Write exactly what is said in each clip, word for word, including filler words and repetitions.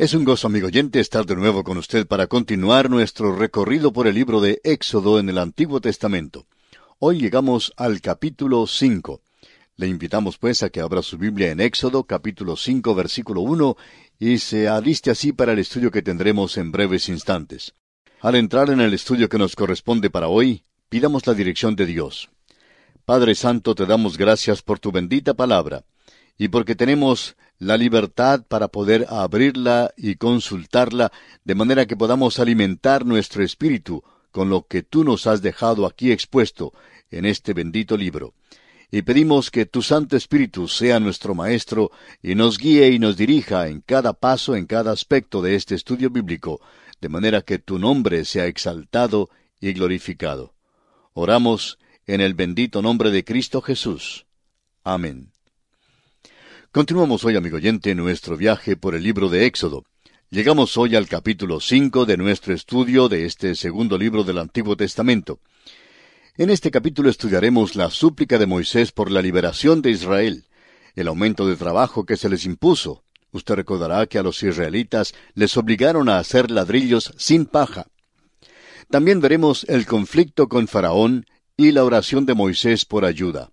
Es un gozo, amigo oyente, estar de nuevo con usted para continuar nuestro recorrido por el libro de Éxodo en el Antiguo Testamento. Hoy llegamos al capítulo cinco. Le invitamos pues a que abra su Biblia en Éxodo, capítulo cinco, versículo uno, y se aliste así para el estudio que tendremos en breves instantes. Al entrar en el estudio que nos corresponde para hoy, pidamos la dirección de Dios. Padre Santo, te damos gracias por tu bendita palabra, y porque tenemos la libertad para poder abrirla y consultarla, de manera que podamos alimentar nuestro espíritu con lo que tú nos has dejado aquí expuesto en este bendito libro. Y pedimos que tu Santo Espíritu sea nuestro Maestro y nos guíe y nos dirija en cada paso, en cada aspecto de este estudio bíblico, de manera que tu nombre sea exaltado y glorificado. Oramos en el bendito nombre de Cristo Jesús. Amén. Continuamos hoy, amigo oyente, nuestro viaje por el libro de Éxodo. Llegamos hoy al capítulo cinco de nuestro estudio de este segundo libro del Antiguo Testamento. En este capítulo estudiaremos la súplica de Moisés por la liberación de Israel, el aumento de trabajo que se les impuso. Usted recordará que a los israelitas les obligaron a hacer ladrillos sin paja. También veremos el conflicto con Faraón y la oración de Moisés por ayuda.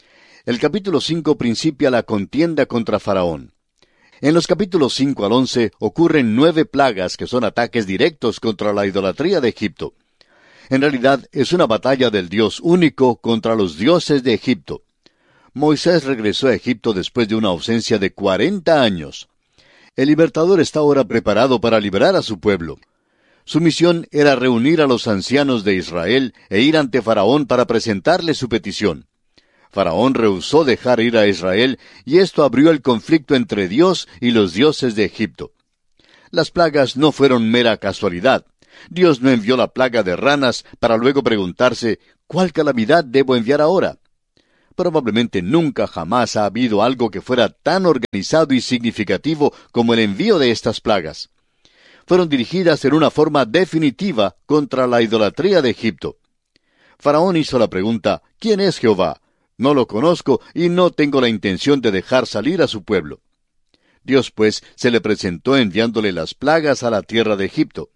El capítulo cinco principia la contienda contra Faraón. En los capítulos cinco al once ocurren nueve plagas que son ataques directos contra la idolatría de Egipto. En realidad es una batalla del Dios único contra los dioses de Egipto. Moisés regresó a Egipto después de una ausencia de cuarenta años. El libertador está ahora preparado para liberar a su pueblo. Su misión era reunir a los ancianos de Israel e ir ante Faraón para presentarle su petición. Faraón rehusó dejar ir a Israel, y esto abrió el conflicto entre Dios y los dioses de Egipto. Las plagas no fueron mera casualidad. Dios no envió la plaga de ranas para luego preguntarse, ¿cuál calamidad debo enviar ahora? Probablemente nunca jamás ha habido algo que fuera tan organizado y significativo como el envío de estas plagas. Fueron dirigidas en una forma definitiva contra la idolatría de Egipto. Faraón hizo la pregunta, ¿quién es Jehová? No lo conozco y no tengo la intención de dejar salir a su pueblo. Dios, pues, se le presentó enviándole las plagas a la tierra de Egipto.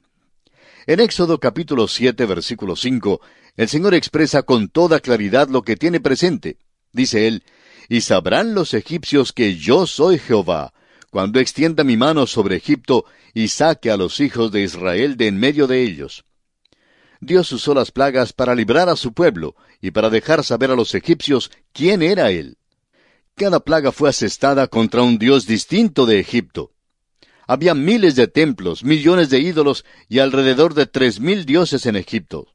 En Éxodo capítulo siete, versículo cinco, el Señor expresa con toda claridad lo que tiene presente. Dice él, «Y sabrán los egipcios que yo soy Jehová, cuando extienda mi mano sobre Egipto y saque a los hijos de Israel de en medio de ellos». Dios usó las plagas para librar a su pueblo y para dejar saber a los egipcios quién era Él. Cada plaga fue asestada contra un Dios distinto de Egipto. Había miles de templos, millones de ídolos y alrededor de tres mil dioses en Egipto.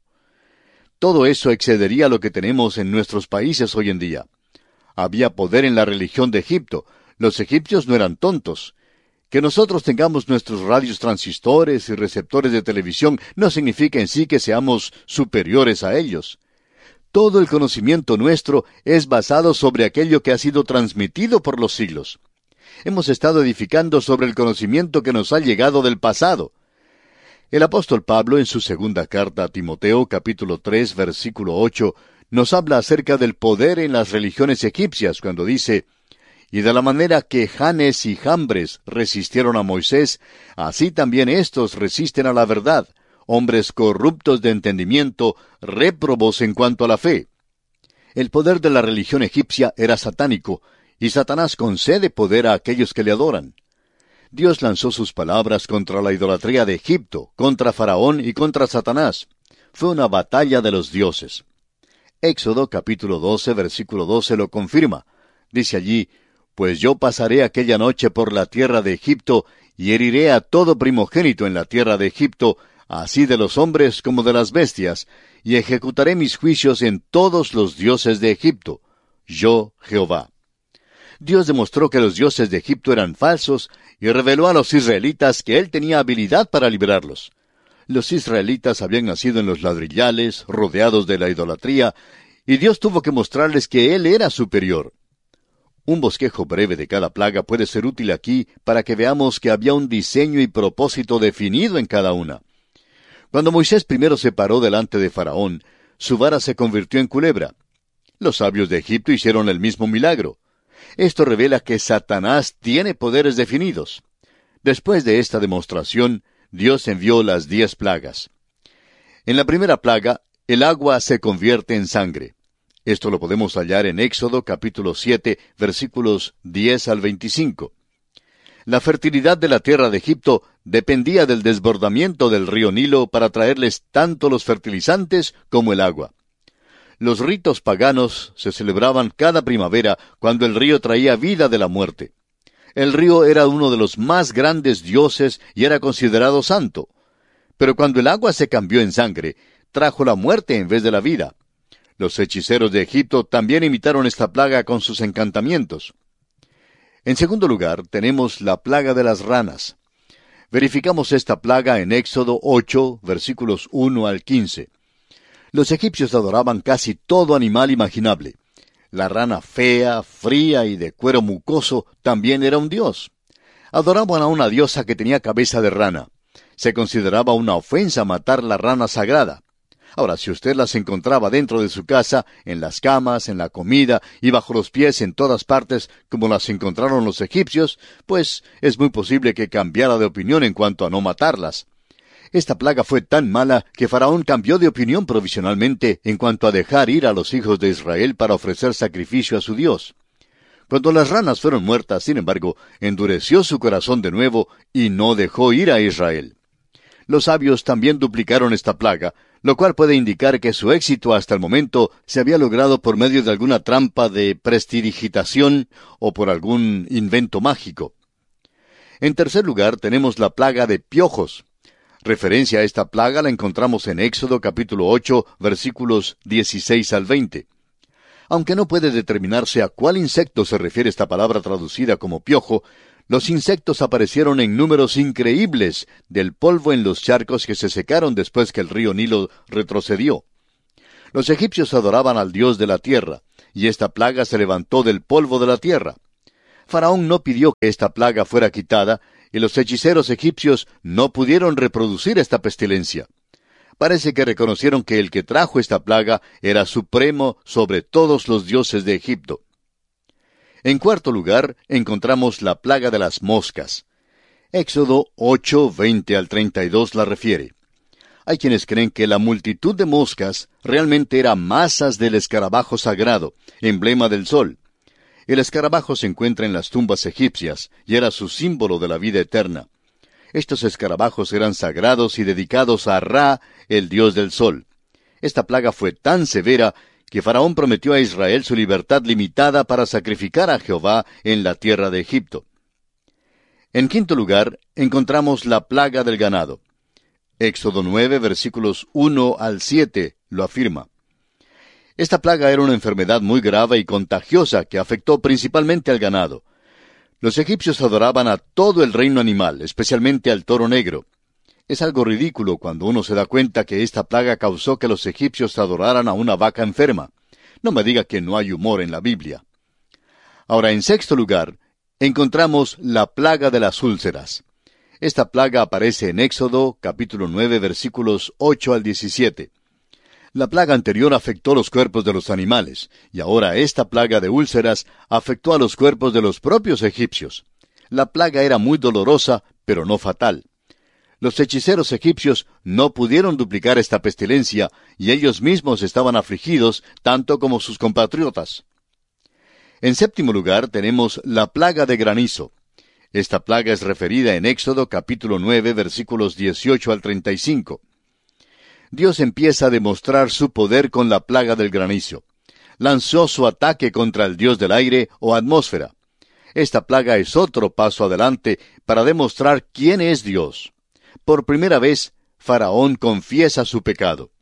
Todo eso excedería lo que tenemos en nuestros países hoy en día. Había poder en la religión de Egipto. Los egipcios no eran tontos. Que nosotros tengamos nuestros radios transistores y receptores de televisión no significa en sí que seamos superiores a ellos. Todo el conocimiento nuestro es basado sobre aquello que ha sido transmitido por los siglos. Hemos estado edificando sobre el conocimiento que nos ha llegado del pasado. El apóstol Pablo, en su segunda carta a Timoteo, capítulo tres, versículo ocho, nos habla acerca del poder en las religiones egipcias, cuando dice, «Y de la manera que Janes y Jambres resistieron a Moisés, así también éstos resisten a la verdad, hombres corruptos de entendimiento, réprobos en cuanto a la fe». El poder de la religión egipcia era satánico, y Satanás concede poder a aquellos que le adoran. Dios lanzó sus palabras contra la idolatría de Egipto, contra Faraón y contra Satanás. Fue una batalla de los dioses. Éxodo capítulo doce, versículo doce lo confirma. Dice allí, «Pues yo pasaré aquella noche por la tierra de Egipto, y heriré a todo primogénito en la tierra de Egipto, así de los hombres como de las bestias, y ejecutaré mis juicios en todos los dioses de Egipto. Yo, Jehová». Dios demostró que los dioses de Egipto eran falsos, y reveló a los israelitas que Él tenía habilidad para librarlos. Los israelitas habían nacido en los ladrillales, rodeados de la idolatría, y Dios tuvo que mostrarles que Él era superior. Un bosquejo breve de cada plaga puede ser útil aquí para que veamos que había un diseño y propósito definido en cada una. Cuando Moisés primero se paró delante de Faraón, su vara se convirtió en culebra. Los sabios de Egipto hicieron el mismo milagro. Esto revela que Satanás tiene poderes definidos. Después de esta demostración, Dios envió las diez plagas. En la primera plaga, el agua se convierte en sangre. Esto lo podemos hallar en Éxodo capítulo siete, versículos diez al veinticinco. La fertilidad de la tierra de Egipto dependía del desbordamiento del río Nilo para traerles tanto los fertilizantes como el agua. Los ritos paganos se celebraban cada primavera cuando el río traía vida de la muerte. El río era uno de los más grandes dioses y era considerado santo. Pero cuando el agua se cambió en sangre, trajo la muerte en vez de la vida. Los hechiceros de Egipto también imitaron esta plaga con sus encantamientos. En segundo lugar, tenemos la plaga de las ranas. Verificamos esta plaga en Éxodo ocho, versículos uno al quince. Los egipcios adoraban casi todo animal imaginable. La rana fea, fría y de cuero mucoso también era un dios. Adoraban a una diosa que tenía cabeza de rana. Se consideraba una ofensa matar la rana sagrada. Ahora, si usted las encontraba dentro de su casa, en las camas, en la comida y bajo los pies en todas partes, como las encontraron los egipcios, pues es muy posible que cambiara de opinión en cuanto a no matarlas. Esta plaga fue tan mala que Faraón cambió de opinión provisionalmente en cuanto a dejar ir a los hijos de Israel para ofrecer sacrificio a su Dios. Cuando las ranas fueron muertas, sin embargo, endureció su corazón de nuevo y no dejó ir a Israel. Los sabios también duplicaron esta plaga, lo cual puede indicar que su éxito hasta el momento se había logrado por medio de alguna trampa de prestidigitación o por algún invento mágico. En tercer lugar, tenemos la plaga de piojos. Referencia a esta plaga la encontramos en Éxodo capítulo ocho, versículos dieciséis al veinte. Aunque no puede determinarse a cuál insecto se refiere esta palabra traducida como piojo, los insectos aparecieron en números increíbles del polvo en los charcos que se secaron después que el río Nilo retrocedió. Los egipcios adoraban al Dios de la tierra, y esta plaga se levantó del polvo de la tierra. Faraón no pidió que esta plaga fuera quitada, y los hechiceros egipcios no pudieron reproducir esta pestilencia. Parece que reconocieron que el que trajo esta plaga era supremo sobre todos los dioses de Egipto. En cuarto lugar, encontramos la plaga de las moscas. Éxodo ocho, veinte al treinta y dos la refiere. Hay quienes creen que la multitud de moscas realmente era masas del escarabajo sagrado, emblema del sol. El escarabajo se encuentra en las tumbas egipcias y era su símbolo de la vida eterna. Estos escarabajos eran sagrados y dedicados a Ra, el dios del sol. Esta plaga fue tan severa que Faraón prometió a Israel su libertad limitada para sacrificar a Jehová en la tierra de Egipto. En quinto lugar, encontramos la plaga del ganado. Éxodo nueve, versículos uno al siete, lo afirma. Esta plaga era una enfermedad muy grave y contagiosa que afectó principalmente al ganado. Los egipcios adoraban a todo el reino animal, especialmente al toro negro. Es algo ridículo cuando uno se da cuenta que esta plaga causó que los egipcios adoraran a una vaca enferma. No me diga que no hay humor en la Biblia. Ahora, en sexto lugar, encontramos la plaga de las úlceras. Esta plaga aparece en Éxodo, capítulo nueve, versículos ocho al diecisiete. La plaga anterior afectó los cuerpos de los animales, y ahora esta plaga de úlceras afectó a los cuerpos de los propios egipcios. La plaga era muy dolorosa, pero no fatal. Los hechiceros egipcios no pudieron duplicar esta pestilencia, y ellos mismos estaban afligidos, tanto como sus compatriotas. En séptimo lugar tenemos la plaga de granizo. Esta plaga es referida en Éxodo capítulo nueve, versículos dieciocho al treinta y cinco. Dios empieza a demostrar su poder con la plaga del granizo. Lanzó su ataque contra el dios del aire o atmósfera. Esta plaga es otro paso adelante para demostrar quién es Dios. Por primera vez, Faraón confiesa su pecado.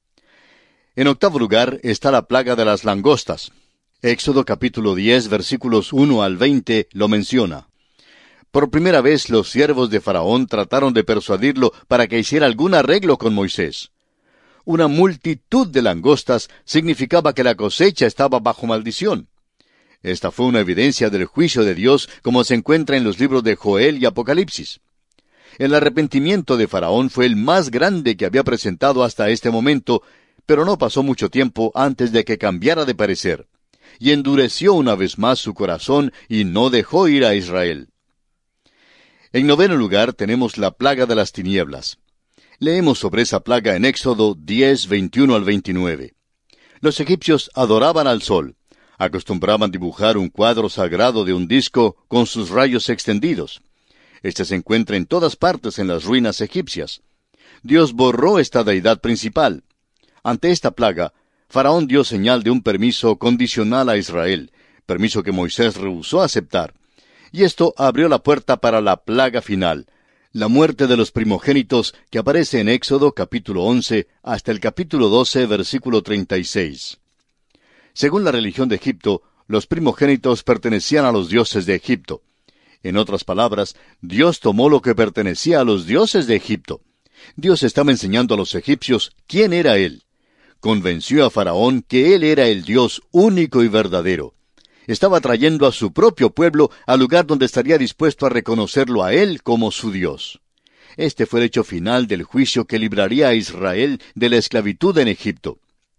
En octavo lugar está la plaga de las langostas. Éxodo capítulo diez, versículos uno al veinte lo menciona. Por primera vez los siervos de Faraón trataron de persuadirlo para que hiciera algún arreglo con Moisés. Una multitud de langostas significaba que la cosecha estaba bajo maldición. Esta fue una evidencia del juicio de Dios como se encuentra en los libros de Joel y Apocalipsis. El arrepentimiento de Faraón fue el más grande que había presentado hasta este momento, pero no pasó mucho tiempo antes de que cambiara de parecer, y endureció una vez más su corazón y no dejó ir a Israel. En noveno lugar tenemos la plaga de las tinieblas. Leemos sobre esa plaga en Éxodo diez, veintiuno al veintinueve. Los egipcios adoraban al sol. Acostumbraban dibujar un cuadro sagrado de un disco con sus rayos extendidos. Este se encuentra en todas partes en las ruinas egipcias. Dios borró esta deidad principal. Ante esta plaga, Faraón dio señal de un permiso condicional a Israel, permiso que Moisés rehusó aceptar. Y esto abrió la puerta para la plaga final, la muerte de los primogénitos, que aparece en Éxodo capítulo once hasta el capítulo doce, versículo treinta y seis. Según la religión de Egipto, los primogénitos pertenecían a los dioses de Egipto. En otras palabras, Dios tomó lo que pertenecía a los dioses de Egipto. Dios estaba enseñando a los egipcios quién era Él. Convenció a Faraón que Él era el Dios único y verdadero. Estaba trayendo a su propio pueblo al lugar donde estaría dispuesto a reconocerlo a Él como su Dios. Este fue el hecho final del juicio que libraría a Israel de la esclavitud en Egipto.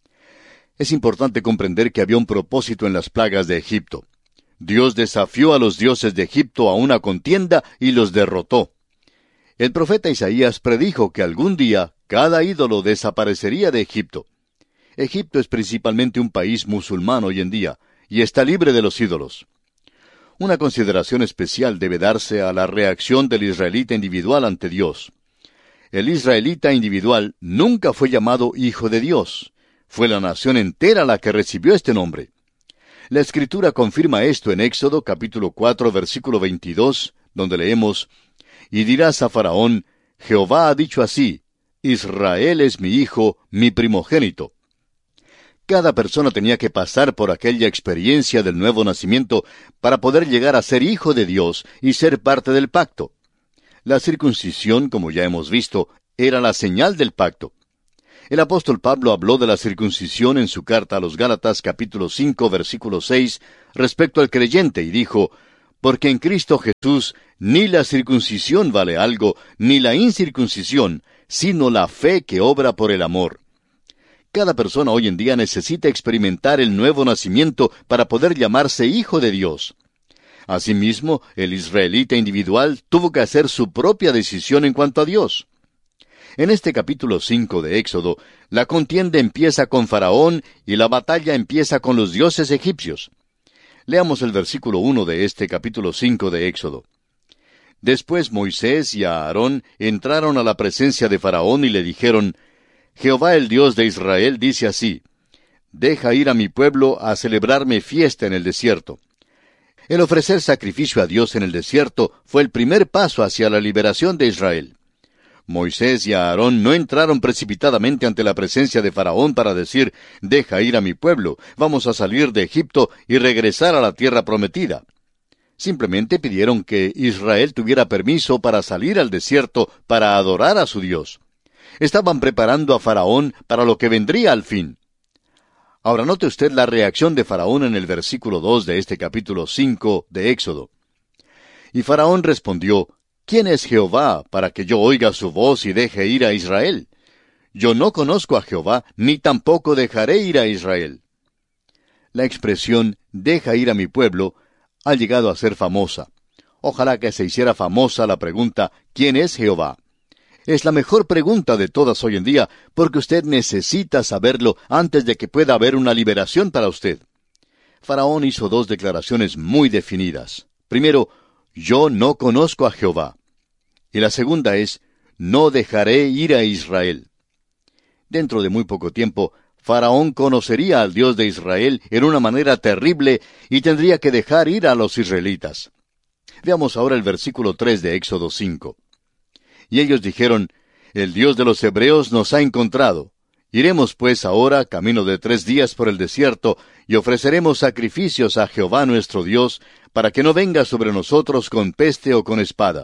Es importante comprender que había un propósito en las plagas de Egipto. Dios desafió a los dioses de Egipto a una contienda y los derrotó. El profeta Isaías predijo que algún día cada ídolo desaparecería de Egipto. Egipto es principalmente un país musulmán hoy en día, y está libre de los ídolos. Una consideración especial debe darse a la reacción del israelita individual ante Dios. El israelita individual nunca fue llamado hijo de Dios. Fue la nación entera la que recibió este nombre. La Escritura confirma esto en Éxodo capítulo cuatro, versículo veintidós, donde leemos: «Y dirás a Faraón, Jehová ha dicho así, Israel es mi hijo, mi primogénito». Cada persona tenía que pasar por aquella experiencia del nuevo nacimiento para poder llegar a ser hijo de Dios y ser parte del pacto. La circuncisión, como ya hemos visto, era la señal del pacto. El apóstol Pablo habló de la circuncisión en su carta a los Gálatas capítulo cinco, versículo seis, respecto al creyente, y dijo: «Porque en Cristo Jesús ni la circuncisión vale algo, ni la incircuncisión, sino la fe que obra por el amor». Cada persona hoy en día necesita experimentar el nuevo nacimiento para poder llamarse hijo de Dios. Asimismo, el israelita individual tuvo que hacer su propia decisión en cuanto a Dios. En este capítulo cinco de Éxodo, la contienda empieza con Faraón y la batalla empieza con los dioses egipcios. Leamos el versículo uno de este capítulo cinco de Éxodo. Después Moisés y Aarón entraron a la presencia de Faraón y le dijeron: «Jehová el Dios de Israel dice así: Deja ir a mi pueblo a celebrarme fiesta en el desierto». El ofrecer sacrificio a Dios en el desierto fue el primer paso hacia la liberación de Israel. Moisés y Aarón no entraron precipitadamente ante la presencia de Faraón para decir: «Deja ir a mi pueblo, vamos a salir de Egipto y regresar a la tierra prometida». Simplemente pidieron que Israel tuviera permiso para salir al desierto para adorar a su Dios. Estaban preparando a Faraón para lo que vendría al fin. Ahora note usted la reacción de Faraón en el versículo dos de este capítulo cinco de Éxodo. Y Faraón respondió: «¿Quién es Jehová para que yo oiga su voz y deje ir a Israel? Yo no conozco a Jehová, ni tampoco dejaré ir a Israel». La expresión «deja ir a mi pueblo» ha llegado a ser famosa. Ojalá que se hiciera famosa la pregunta «¿Quién es Jehová?». Es la mejor pregunta de todas hoy en día, porque usted necesita saberlo antes de que pueda haber una liberación para usted. Faraón hizo dos declaraciones muy definidas. Primero, «Yo no conozco a Jehová». Y la segunda es, «No dejaré ir a Israel». Dentro de muy poco tiempo, Faraón conocería al Dios de Israel en una manera terrible y tendría que dejar ir a los israelitas. Veamos ahora el versículo tres de Éxodo cinco. Y ellos dijeron: «El Dios de los hebreos nos ha encontrado. Iremos pues ahora, camino de tres días por el desierto, y ofreceremos sacrificios a Jehová nuestro Dios, para que no venga sobre nosotros con peste o con espada».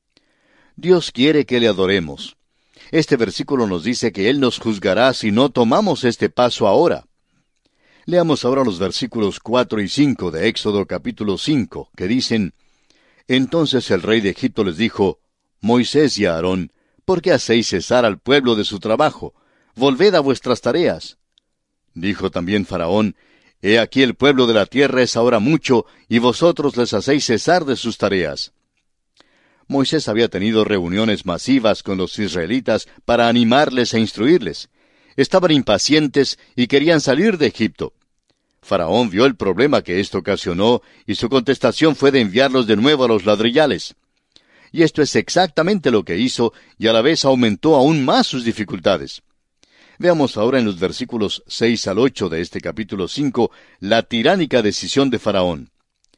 Dios quiere que le adoremos. Este versículo nos dice que Él nos juzgará si no tomamos este paso ahora. Leamos ahora los versículos cuatro y cinco de Éxodo capítulo cinco, que dicen: «Entonces el rey de Egipto les dijo: Moisés y Aarón, ¿por qué hacéis cesar al pueblo de su trabajo? Volved a vuestras tareas». Dijo también Faraón: «He aquí el pueblo de la tierra es ahora mucho, y vosotros les hacéis cesar de sus tareas». Moisés había tenido reuniones masivas con los israelitas para animarles e instruirles. Estaban impacientes y querían salir de Egipto. Faraón vio el problema que esto ocasionó y su contestación fue de enviarlos de nuevo a los ladrillales. Y esto es exactamente lo que hizo y a la vez aumentó aún más sus dificultades. Veamos ahora en los versículos seis al ocho de este capítulo cinco la tiránica decisión de Faraón.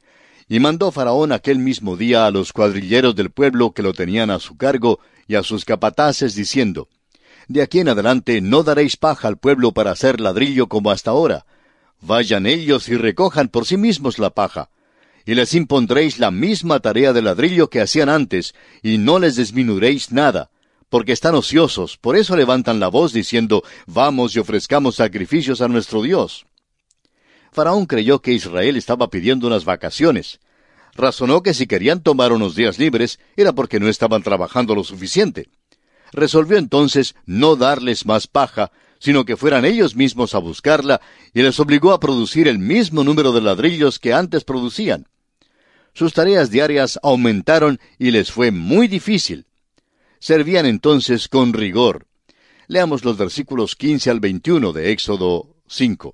Y mandó Faraón aquel mismo día a los cuadrilleros del pueblo que lo tenían a su cargo y a sus capataces diciendo, de aquí en adelante no daréis paja al pueblo para hacer ladrillo como hasta ahora. Vayan ellos y recojan por sí mismos la paja. Y les impondréis la misma tarea de ladrillo que hacían antes, y no les disminuiréis nada, porque están ociosos, por eso levantan la voz diciendo, vamos y ofrezcamos sacrificios a nuestro Dios. Faraón creyó que Israel estaba pidiendo unas vacaciones. Razonó que si querían tomar unos días libres, era porque no estaban trabajando lo suficiente. Resolvió entonces no darles más paja, sino que fueran ellos mismos a buscarla, y les obligó a producir el mismo número de ladrillos que antes producían. Sus tareas diarias aumentaron y les fue muy difícil. Servían entonces con rigor. Leamos los versículos quince al veintiuno de Éxodo cinco.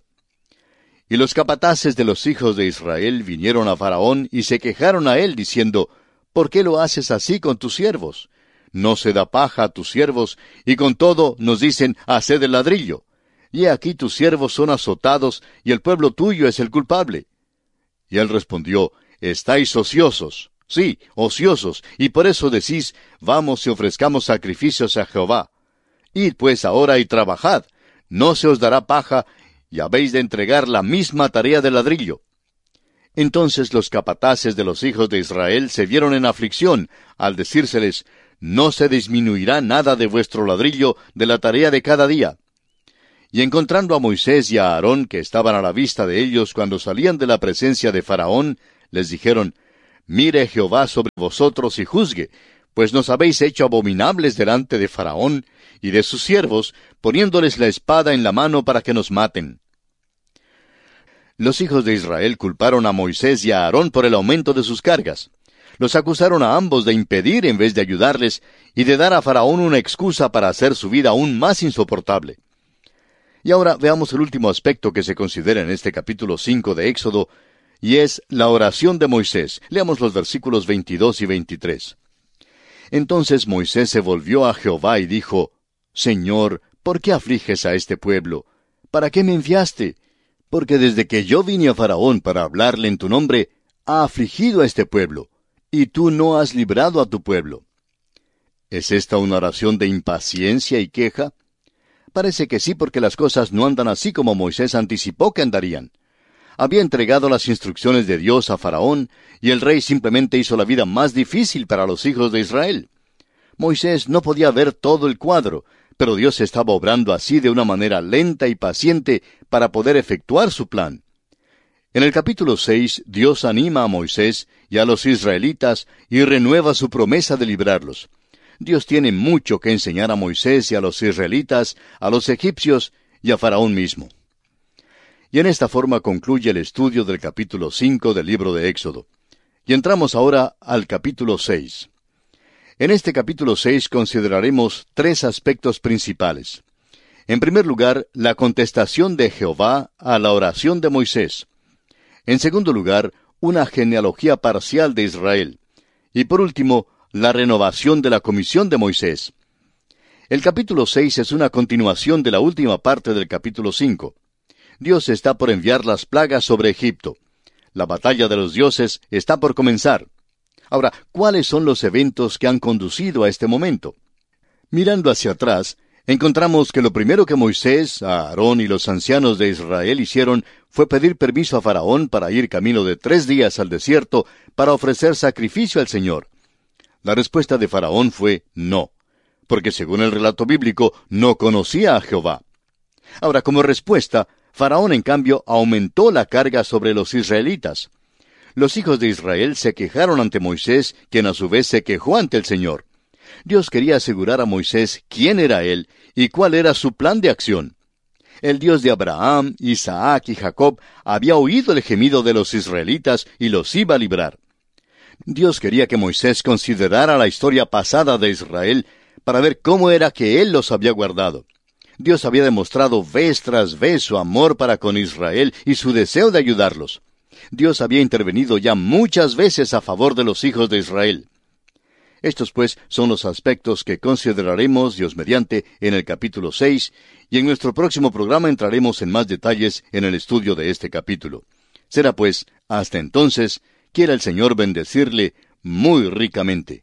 Y los capataces de los hijos de Israel vinieron a Faraón y se quejaron a él, diciendo, ¿por qué lo haces así con tus siervos? No se da paja a tus siervos, y con todo nos dicen, haced el ladrillo. Y aquí tus siervos son azotados, y el pueblo tuyo es el culpable. Y él respondió, estáis ociosos, sí, ociosos, y por eso decís, vamos y ofrezcamos sacrificios a Jehová. Id pues ahora y trabajad, no se os dará paja, y habéis de entregar la misma tarea de ladrillo. Entonces los capataces de los hijos de Israel se vieron en aflicción, al decírseles, no se disminuirá nada de vuestro ladrillo de la tarea de cada día. Y encontrando a Moisés y a Aarón, que estaban a la vista de ellos cuando salían de la presencia de Faraón, les dijeron, mire Jehová sobre vosotros y juzgue, pues nos habéis hecho abominables delante de Faraón y de sus siervos, poniéndoles la espada en la mano para que nos maten. Los hijos de Israel culparon a Moisés y a Aarón por el aumento de sus cargas. Los acusaron a ambos de impedir en vez de ayudarles y de dar a Faraón una excusa para hacer su vida aún más insoportable. Y ahora veamos el último aspecto que se considera en este capítulo cinco de Éxodo, y es la oración de Moisés. Leamos los versículos veintidós y veintitrés. Entonces Moisés se volvió a Jehová y dijo, Señor, ¿por qué afliges a este pueblo? ¿Para qué me enviaste? Porque desde que yo vine a Faraón para hablarle en tu nombre, ha afligido a este pueblo, y tú no has librado a tu pueblo. ¿Es esta una oración de impaciencia y queja? Parece que sí, porque las cosas no andan así como Moisés anticipó que andarían. Había entregado las instrucciones de Dios a Faraón, y el rey simplemente hizo la vida más difícil para los hijos de Israel. Moisés no podía ver todo el cuadro, pero Dios estaba obrando así de una manera lenta y paciente para poder efectuar su plan. En el capítulo seis, Dios anima a Moisés y a los israelitas y renueva su promesa de librarlos. Dios tiene mucho que enseñar a Moisés y a los israelitas, a los egipcios y a Faraón mismo. Y en esta forma concluye el estudio del capítulo cinco del libro de Éxodo. Y entramos ahora al capítulo seis. En este capítulo seis consideraremos tres aspectos principales. En primer lugar, la contestación de Jehová a la oración de Moisés. En segundo lugar, una genealogía parcial de Israel. Y por último, la renovación de la comisión de Moisés. El capítulo seis es una continuación de la última parte del capítulo cinco. Dios está por enviar las plagas sobre Egipto. La batalla de los dioses está por comenzar. Ahora, ¿cuáles son los eventos que han conducido a este momento? Mirando hacia atrás, encontramos que lo primero que Moisés, Aarón y los ancianos de Israel hicieron fue pedir permiso a Faraón para ir camino de tres días al desierto para ofrecer sacrificio al Señor. La respuesta de Faraón fue no, porque según el relato bíblico no conocía a Jehová. Ahora, como respuesta, Faraón, en cambio, aumentó la carga sobre los israelitas. Los hijos de Israel se quejaron ante Moisés, quien a su vez se quejó ante el Señor. Dios quería asegurar a Moisés quién era él y cuál era su plan de acción. El Dios de Abraham, Isaac y Jacob había oído el gemido de los israelitas y los iba a librar. Dios quería que Moisés considerara la historia pasada de Israel para ver cómo era que Él los había guardado. Dios había demostrado vez tras vez su amor para con Israel y su deseo de ayudarlos. Dios había intervenido ya muchas veces a favor de los hijos de Israel. Estos, pues, son los aspectos que consideraremos, Dios mediante, en el capítulo seis, y en nuestro próximo programa entraremos en más detalles en el estudio de este capítulo. Será, pues, hasta entonces, quiera el Señor bendecirle muy ricamente.